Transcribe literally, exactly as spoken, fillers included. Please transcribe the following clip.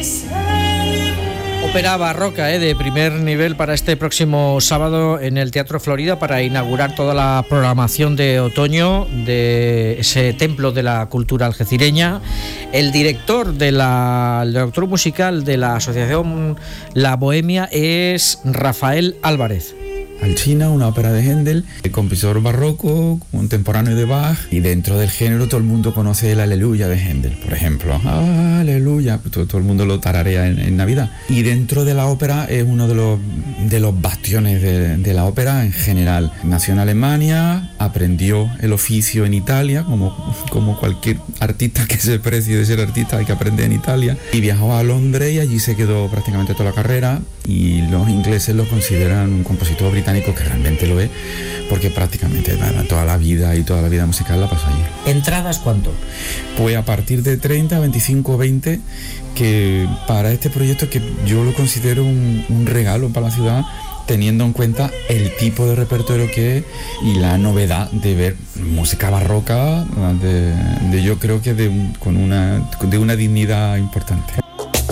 Ópera barroca eh, de primer nivel para este próximo sábado en el Teatro Florida para inaugurar toda la programación de otoño de ese templo de la cultura algecireña. El director de la, el director musical de la asociación La Bohemia es Rafael Álvarez. Alcina, una ópera de Händel, el compositor barroco, contemporáneo de Bach, y dentro del género todo el mundo conoce el Aleluya de Händel, por ejemplo. Aleluya, todo, todo el mundo lo tararea en, en Navidad. Y dentro de la ópera es uno de los, de los bastiones de, de la ópera en general. Nació en Alemania, aprendió el oficio en Italia, como, como cualquier artista que se precie de ser artista hay que aprender en Italia, y viajó a Londres y allí se quedó prácticamente toda la carrera, y los ingleses lo consideran un compositor británico, que realmente lo es, porque prácticamente nada, toda la vida y toda la vida musical la pasó allí. ¿Entradas cuánto? Pues a partir de treinta, veinticinco, veinte, que para este proyecto que yo lo considero un, un regalo para la ciudad, teniendo en cuenta el tipo de repertorio que es y la novedad de ver música barroca, de, de yo creo que de, un, con una, de una dignidad importante.